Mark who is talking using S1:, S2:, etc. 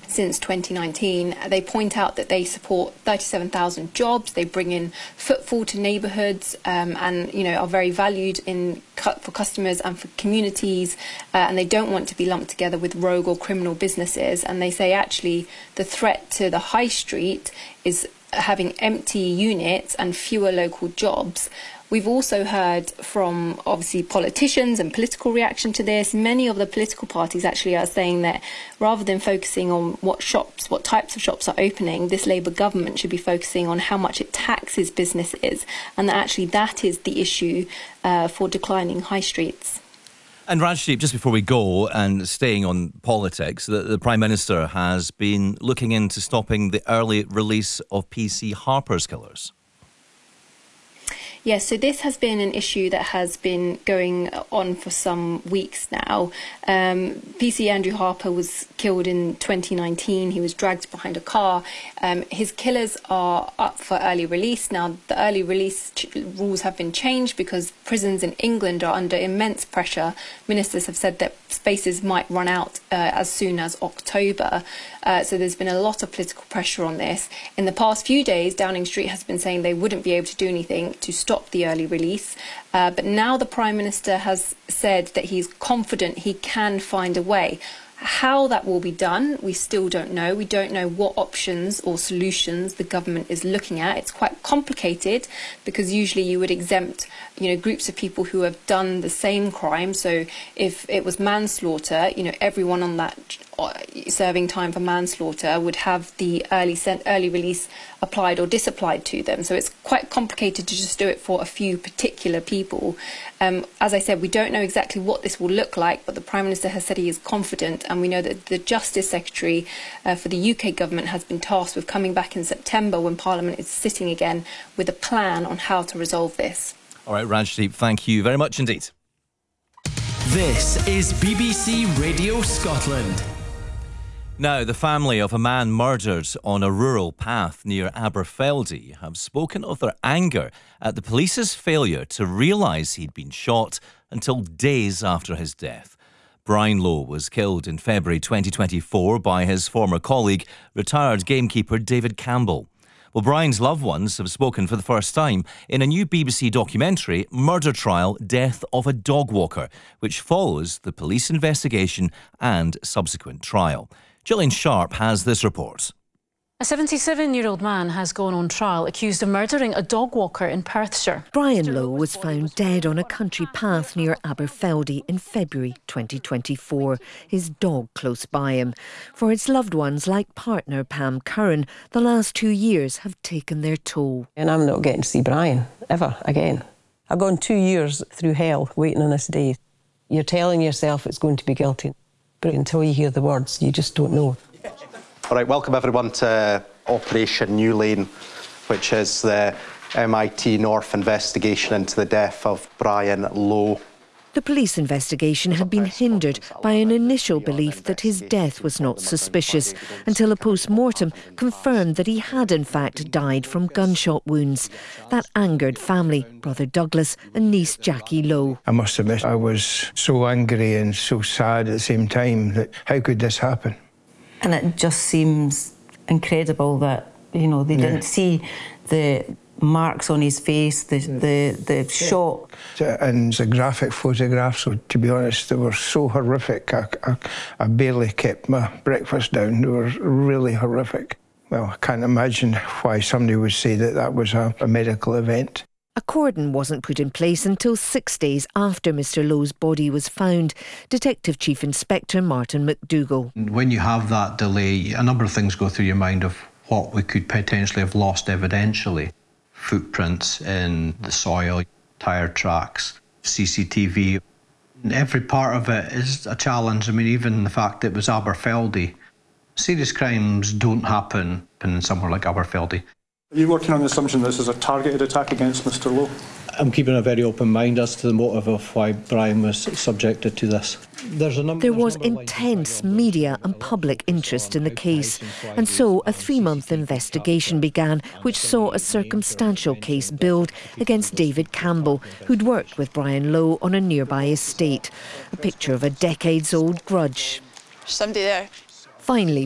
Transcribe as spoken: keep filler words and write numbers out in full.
S1: since twenty nineteen. They point out that they support thirty-seven thousand jobs, they bring in footfall to neighbourhoods, um, and you know are very valued in for customers and for communities, uh, and they don't want to be lumped together with rogue or criminal businesses. And they say actually the threat to the high street is having empty units and fewer local jobs. We've also heard from, obviously, politicians and political reaction to this. Many of the political parties actually are saying that rather than focusing on what shops, what types of shops are opening, this Labour government should be focusing on how much it taxes businesses, and that actually that is the issue uh, for declining high streets.
S2: And Rajdeep, just before we go, and staying on politics, the, the Prime Minister has been looking into stopping the early release of P C Harper's killers.
S1: Yes, so this has been an issue that has been going on for some weeks now. Um, P C Andrew Harper was killed in twenty nineteen. He was dragged behind a car. Um, his killers are up for early release. Now, the early release ch- rules have been changed because prisons in England are under immense pressure. Ministers have said that spaces might run out uh, as soon as October. Uh, so there's been a lot of political pressure on this. In the past few days, Downing Street has been saying they wouldn't be able to do anything to stop the early release. Uh, but now the Prime Minister has said that he's confident he can find a way. How that will be done, we still don't know. We don't know what options or solutions the government is looking at. It's quite complicated because usually you would exempt, you know, groups of people who have done the same crime. So if it was manslaughter, you know, everyone on that serving time for manslaughter would have the early sent, early release applied or disapplied to them. So it's quite complicated to just do it for a few particular people. Um, as I said, we don't know exactly what this will look like, but the Prime Minister has said he is confident, and we know that the Justice Secretary uh, for the U K government has been tasked with coming back in September when Parliament is sitting again with a plan on how to resolve this.
S2: All right, Rajdeep, thank you very much indeed.
S3: This is B B C Radio Scotland.
S2: Now, the family of a man murdered on a rural path near Aberfeldy have spoken of their anger at the police's failure to realise he'd been shot until days after his death. Brian Lowe was killed in February twenty twenty-four by his former colleague, retired gamekeeper David Campbell. Well, Brian's loved ones have spoken for the first time in a new B B C documentary, Murder Trial, Death of a Dog Walker, which follows the police investigation and subsequent trial. Gillian Sharp has this report.
S4: A seventy-seven-year-old man has gone on trial accused of murdering a dog walker in Perthshire.
S5: Brian Lowe was found dead on a country path near Aberfeldy in February twenty twenty-four, his dog close by him. For his loved ones, like partner Pam Curran, the last two years have taken their toll.
S6: And I'm not getting to see Brian, ever, again. I've gone two years through hell waiting on this day. You're telling yourself it's going to be guilty, but until you hear the words, you just don't know.
S7: All right, welcome everyone to Operation New Lane, which is the M I T North investigation into the death of Brian Lowe.
S5: The police investigation had been hindered by an initial belief that his death was not suspicious, until a post-mortem confirmed that he had in fact died from gunshot wounds. That angered family, brother Douglas and niece Jackie Lowe.
S8: I must admit, I was so angry and so sad at the same time that how could this happen?
S9: And it just seems incredible that, you know, they didn't yeah. see the marks on his face, the the, the shot.
S8: And the graphic photographs, so to be honest, they were so horrific. I, I, I barely kept my breakfast down. They were really horrific. Well, I can't imagine why somebody would say that that was a, a medical event.
S5: A cordon wasn't put in place until six days after Mr Lowe's body was found. Detective Chief Inspector Martin McDougall.
S10: When you have that delay, a number of things go through your mind of what we could potentially have lost evidentially. Footprints in the soil, tyre tracks, C C T V. Every part of it is a challenge. I mean, even the fact that it was Aberfeldy. Serious crimes don't happen in somewhere like Aberfeldy.
S11: Are you working on the assumption this is a targeted attack against Mr Lowe?
S10: I'm keeping a very open mind as to the motive of why Brian was subjected to this. There's a number,
S5: there was intense media and public interest in the case, and so a three-month investigation began, which saw a circumstantial case build against David Campbell, who'd worked with Brian Lowe on a nearby estate. A picture of a decades-old grudge.
S12: Somebody there.
S5: Finally,